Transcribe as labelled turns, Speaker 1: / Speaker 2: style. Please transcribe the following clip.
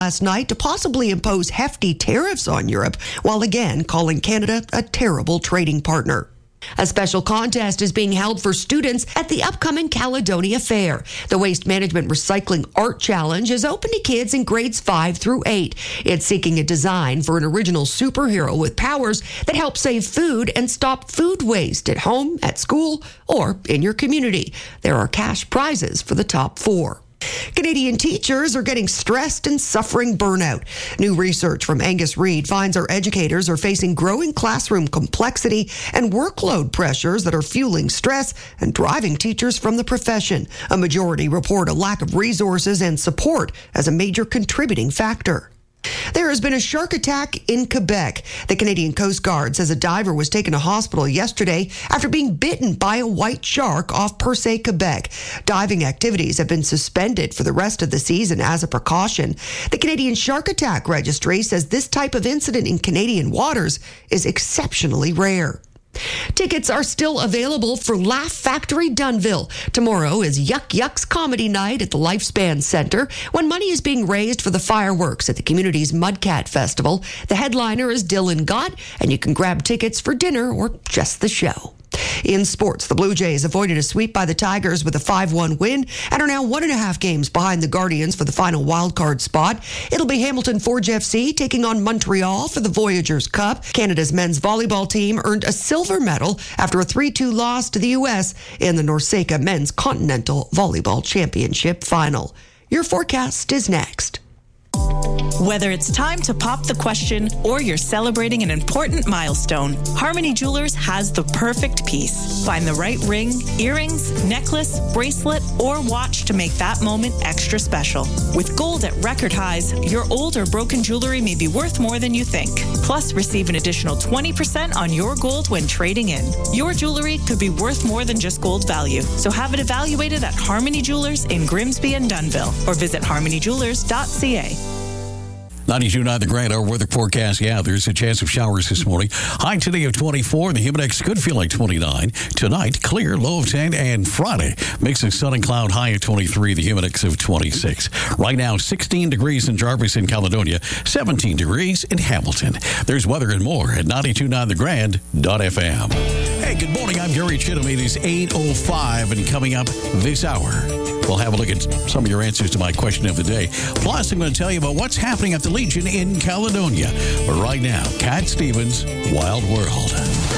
Speaker 1: last night to possibly impose hefty tariffs on Europe, while again calling Canada a terrible trading partner. A special contest is being held for students at the upcoming Caledonia Fair. The Waste Management Recycling Art Challenge is open to kids in grades 5 through 8. It's seeking a design for an original superhero with powers that help save food and stop food waste at home, at school, or in your community. There are cash prizes for the top 4. Canadian teachers are getting stressed and suffering burnout. New research from Angus Reid finds our educators are facing growing classroom complexity and workload pressures that are fueling stress and driving teachers from the profession. A majority report a lack of resources and support as a major contributing factor. There has been a shark attack in Quebec. The Canadian Coast Guard says a diver was taken to hospital yesterday after being bitten by a white shark off Percé, Quebec. Diving activities have been suspended for the rest of the season as a precaution. The Canadian Shark Attack Registry says this type of incident in Canadian waters is exceptionally rare. Tickets are still available for Laugh Factory Dunnville. Tomorrow is Yuck Yucks Comedy Night at the Lifespan Center when money is being raised for the fireworks at the community's Mudcat Festival. The headliner is Dylan Gott, and you can grab tickets for dinner or just the show. In sports, the Blue Jays avoided a sweep by the Tigers with a 5-1 win and are now 1.5 games behind the Guardians for the final wildcard spot. It'll be Hamilton Forge FC taking on Montreal for the Voyageurs Cup. Canada's men's volleyball team earned a silver medal after a 3-2 loss to the U.S. in the NORCECA Men's Continental Volleyball Championship final. Your forecast is next.
Speaker 2: Whether it's time to pop the question or you're celebrating an important milestone, Harmony Jewelers has the perfect piece. Find the right ring, earrings, necklace, bracelet, or watch to make that moment extra special. With gold at record highs, your old or broken jewelry may be worth more than you think. Plus, receive an additional 20% on your gold when trading in. Your jewelry could be worth more than just gold value. So have it evaluated at Harmony Jewelers in Grimsby and Dunnville or visit harmonyjewelers.ca.
Speaker 3: 92.9 The Grand, our weather forecast. Yeah, there's a chance of showers this morning. High today of 24. The humid index could feel like 29. Tonight, clear, low of 10. And Friday, mix of sun and cloud, high of 23. The humid index of 26. Right now, 16 degrees in Jarvis and Caledonia, 17 degrees in Hamilton. There's weather and more at 92.9thegrand.fm. Hey, good morning. I'm Gary Chittum. It is 8:05, and coming up this hour, we'll have a look at some of your answers to my question of the day. Plus, I'm going to tell you about what's happening at the Legion in Caledonia. But right now, Cat Stevens' Wild World.